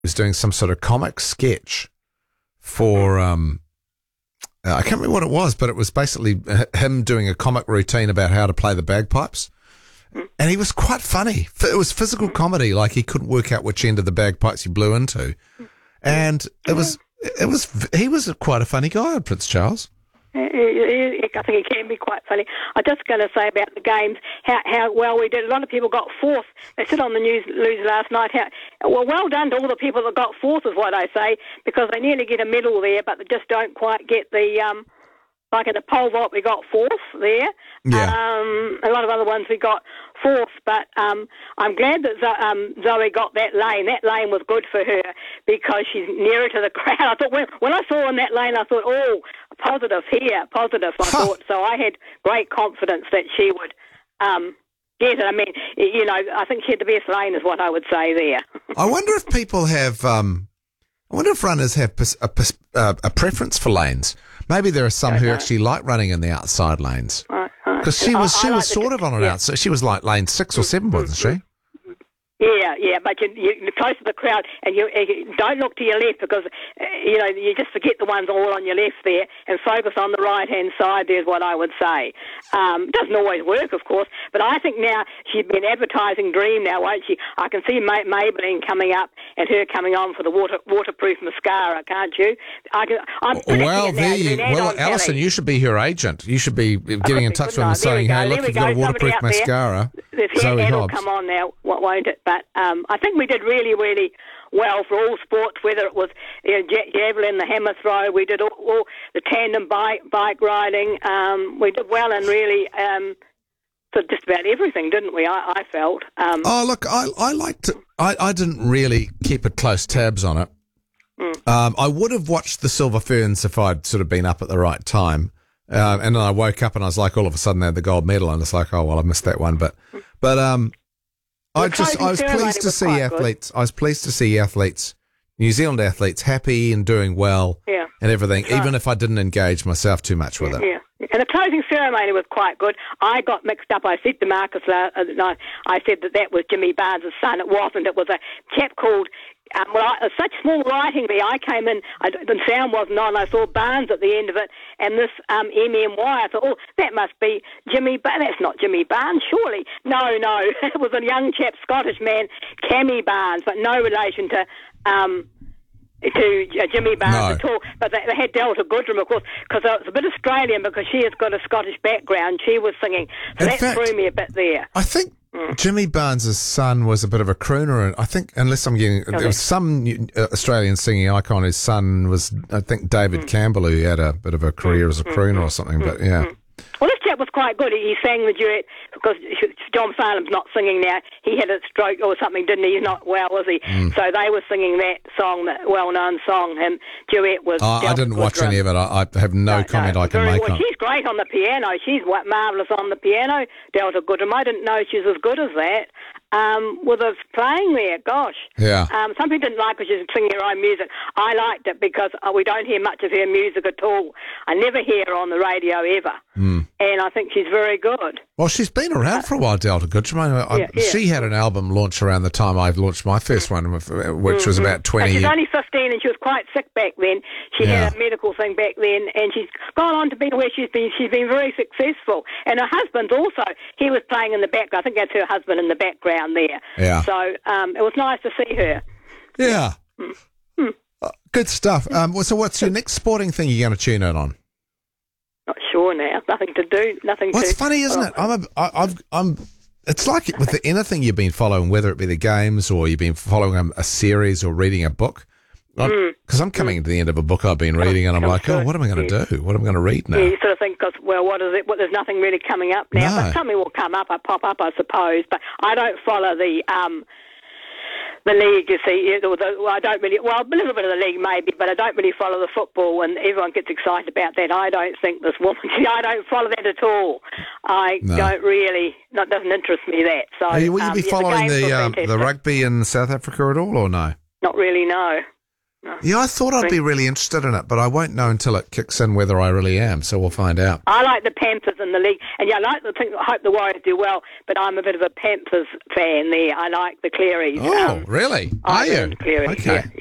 was doing some sort of comic sketch for I can't remember what it was, but it was basically him doing a comic routine about how to play the bagpipes. And he was quite funny. It was physical comedy, like he couldn't work out which end of the bagpipes he blew into. And he was quite a funny guy, Prince Charles. I think it can be quite funny. I'm just going to say about the games, how well we did. A lot of people got fourth. They said on the news last night, well done to all the people that got fourth is what I say, because they nearly get a medal there, but they just don't quite get the, like at the pole vault we got fourth there. Yeah. A lot of other ones we got fourth, but I'm glad that Zoe got that lane. That lane was good for her because she's nearer to the crowd. I thought when I saw her in that lane, I thought, oh, positive here, positive. I thought so. I had great confidence that she would get it. I mean, I think she had the best lane, is what I would say there. I wonder if people have. I wonder if runners have a preference for lanes. Maybe there are some who actually like running in the outside lanes. Because she was sort of on an outside. She was like lane 6 or 7, wasn't she? Yeah, but you're close to the crowd, and you don't look to your left because, you just forget the ones all on your left there and focus on the right-hand side, there's what I would say. It doesn't always work, of course, but I think now she's been advertising Dream now, won't she? I can see Maybelline coming up and her coming on for the waterproof mascara, can't you? Alison, you should be her agent. You should be getting in touch with them and saying, hey, look, you've got a waterproof mascara. Zoe It'll Hobbs. come on now, won't it? But I think we did really, really well for all sports, whether it was javelin, the hammer throw, we did all the tandem bike riding. We did well and really for just about everything, didn't we? I felt. Look, I liked it. I didn't really keep it close tabs on it. I would have watched the Silver Ferns if I'd sort of been up at the right time. And then I woke up and I was like, all of a sudden they had the gold medal, and it's like, oh well, I missed that one. But I was pleased to see athletes. Good. I was pleased to see athletes, New Zealand athletes, happy and doing well, and everything. Right. Even if I didn't engage myself too much with it. Yeah. And the closing ceremony was quite good. I got mixed up. I said to Marcus last night, I said that was Jimmy Barnes' son. It wasn't. It was a chap called. Such small writing there. I came in, the sound wasn't on. I saw Barnes at the end of it, and this MMY. I thought, oh, that must be Jimmy Barnes. That's not Jimmy Barnes, surely. No, it was a young chap, Scottish man, Cammy Barnes, but no relation to Jimmy Barnes at all. But they had Delta Goodrem, of course, because it was a bit Australian because she has got a Scottish background. She was singing, so that threw me a bit there. I think Jimmy Barnes' son was a bit of a crooner, and I think, unless I'm getting, there was some Australian singing icon. His son was, I think, David Campbell, who had a bit of a career as a crooner or something. But yeah. Well, this chap was quite good. He sang the duet because John Farnham's not singing now. He had a stroke or something, didn't he? He's not well, was he? So they were singing that song, that well-known song. And duet was. I didn't watch any of it. I have no comment I can make on it. She's great on the piano. She's marvellous on the piano, Delta Goodrem. I didn't know she was as good as that. With us playing there, gosh. Yeah. Some people didn't like her, she was singing her own music. I liked it because we don't hear much of her music at all. I never hear her on the radio ever. And I think she's very good. Well, she's been around for a while, Delta Goodrem. She had an album launch around the time I launched my first one, which was about 20 years. She's only 15 and she was quite sick back then. She had a medical thing back then, and she's gone on to be where she's been. She's been very successful. And her husband also, he was playing in the background. I think that's her husband in the background there. Yeah. So it was nice to see her. Yeah. Good stuff. So what's your next sporting thing you're going to tune in on? Not sure now. Nothing to do. Well, it's funny, isn't it? It's like with anything you've been following, whether it be the games or you've been following a series or reading a book. Because I'm coming to the end of a book I've been reading, and I'm like, what am I going to do? What am I going to read now? Yeah, you sort of think, what is it? Well, there's nothing really coming up now. No. But something will come up, pop up, I suppose. But I don't follow the league, you see. I don't really, a little bit of the league maybe, but I don't really follow the football, and everyone gets excited about that. I don't think this woman, I don't follow that at all. Don't really, that doesn't interest me, that. So, will you be following the rugby in South Africa at all, or no? Not really, no. Yeah, I thought I'd be really interested in it, but I won't know until it kicks in whether I really am, so we'll find out. I like the Panthers in the league, and yeah, I like the thing. I hope the Warriors do well, but I'm a bit of a Panthers fan there. I like the Clearys. Oh, really? Are you? Clearys, Okay.